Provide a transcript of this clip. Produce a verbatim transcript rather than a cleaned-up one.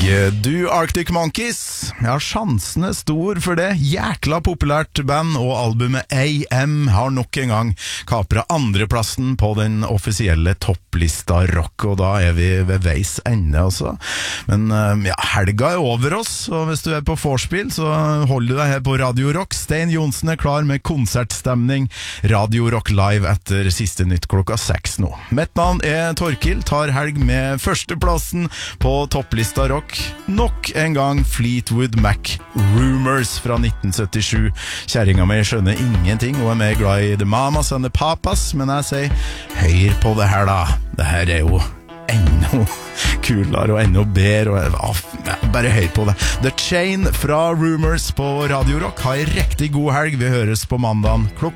Du Arctic Monkeys, ja, sjansen er stor for det. Jækla populært band, og albumet A M har nok en gang kapret andreplassen på den offisielle topplista rock, og da er vi ved veis ende også. Men ja, helga er over oss, og hvis du er på vorspiel, så hold du deg her på Radio Rock. Stein Johnsen er klar med konsertstemning. Radio Rock live etter siste nytt klokka seks nå. Mitt navn er Torkil, tar helg med førsteplassen på topplista rock. Nok en gang Fleetwood Mac, Rumors fra nitten syttisju. Kjæringa mi skjønner ingenting, og er mer glad i The Mamas and the Papas, men jeg sier, hør på det her da. Det her er jo enda kulere og enda bedre, og bare hør på det. The Chain fra Rumors på Radio Rock. Ha en riktig god helg, vi høres på mandagen klokka